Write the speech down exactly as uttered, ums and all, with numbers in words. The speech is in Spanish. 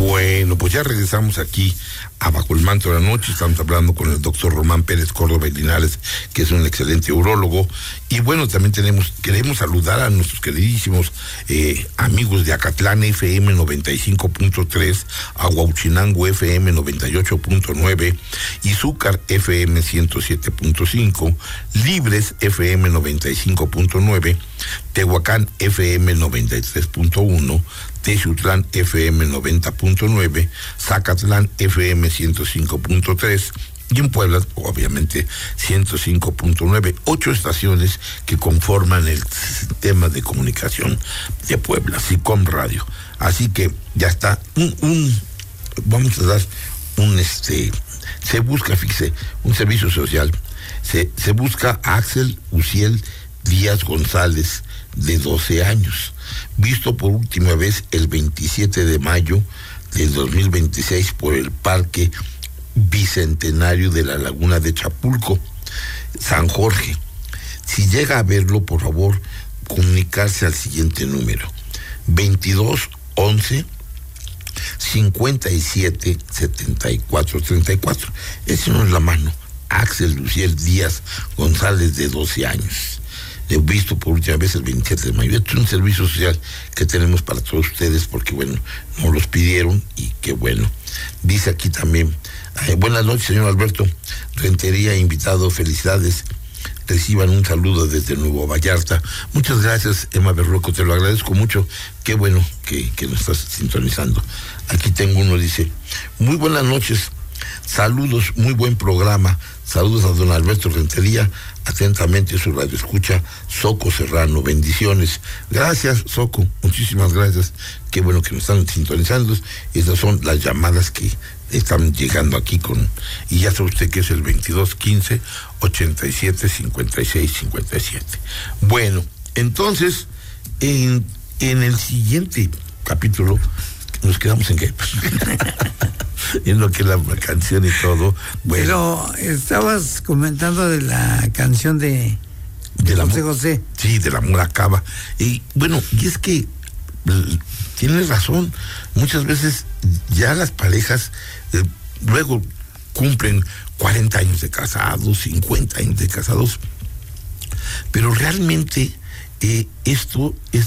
Bueno, pues ya regresamos aquí a Bajo el Manto de la Noche. Estamos hablando con el doctor Román Pérez Córdoba y Linares, que es un excelente urólogo. Y bueno, también tenemos, queremos saludar a nuestros queridísimos eh, amigos de Acatlán F M noventa y cinco punto tres, Aguauchinango F M noventa y ocho punto nueve, Izúcar F M ciento siete punto cinco, Libres F M noventa y cinco punto nueve, Tehuacán F M noventa y tres punto uno, Texutlán F M noventa punto nueve, Zacatlán F M ciento cinco punto tres y en Puebla, obviamente, ciento cinco punto nueve. Ocho estaciones que conforman el sistema de comunicación de Puebla, SICOM Radio. Así que ya está, un, un vamos a dar un, este, se busca, fíjese, un servicio social. Se, se busca a Axel Uciel Díaz González, de doce años, visto por última vez el veintisiete de mayo del dos mil veintiséis por el Parque Bicentenario de la Laguna de Chapulco, San Jorge. Si llega a verlo, por favor, comunicarse al siguiente número: veintidós once cincuenta y siete setenta y cuatro treinta y cuatro. Ese no es la mano. Axel Luciel Díaz González, de doce años. He visto por última vez el veintisiete de mayo. Esto es un servicio social que tenemos para todos ustedes, porque bueno, nos los pidieron y qué bueno. Dice aquí también, eh, buenas noches, señor Alberto Rentería, invitado, felicidades. Reciban un saludo desde Nuevo Vallarta. Muchas gracias, Emma Berroco, te lo agradezco mucho. Qué bueno que, que nos estás sintonizando. Aquí tengo uno, dice, muy buenas noches, saludos, muy buen programa. Saludos a don Alberto Rentería, atentamente su radio escucha, Soco Serrano, bendiciones. Gracias, Soco, muchísimas gracias. Qué bueno que nos están sintonizando. Estas son las llamadas que están llegando aquí con, y ya sabe usted que es el veintidós quince ochenta y siete cincuenta y seis cincuenta y siete. Bueno, entonces, en, en el siguiente capítulo, nos quedamos en qué, en lo que es la canción y todo. Bueno. Pero estabas comentando de la canción de, de José amor, José. Sí, del amor acaba. Y bueno, y es que tienes razón, muchas veces ya las parejas eh, luego cumplen cuarenta años de casados, cincuenta años de casados, pero realmente eh, esto es